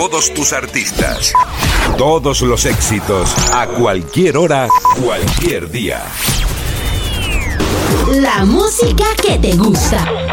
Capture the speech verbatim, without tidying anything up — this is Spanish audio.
todos tus artistas. Todos los éxitos, a cualquier hora, cualquier día. La música que te gusta.